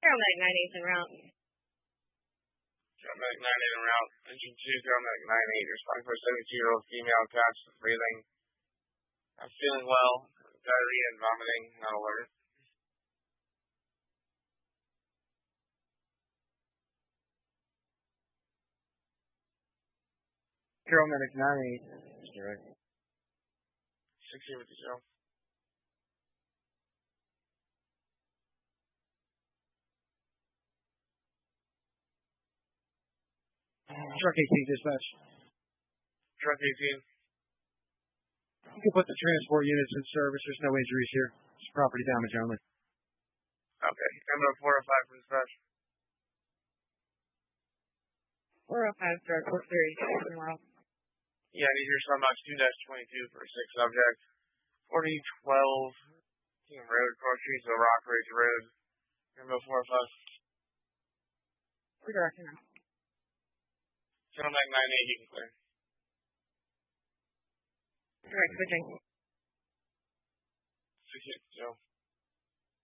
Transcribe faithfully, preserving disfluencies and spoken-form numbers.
Caromedic nine eight en route. Caromedic nine eight en route. Engine two, Caromedic nine eight, responding for a seventy-two-year-old female, conscious, breathing. I'm feeling well. Diarrhea and vomiting, not alert. Caromedic nine eight. Direct. sixty with the zero. Truck eighteen dispatch. Truck eighteen. You can put the transport units in service. There's no injuries here. It's property damage only. Okay. M O four oh five from dispatch. four oh five, start four three, tomorrow. Yeah, I need your Sunbox two twenty-two for six subject. forty twelve King Road, Cross Street, to Rock Ridge Road. M O four oh five. We're directing now. Caromedic nine eight, you can clear. Direct, switching. sixty, zero.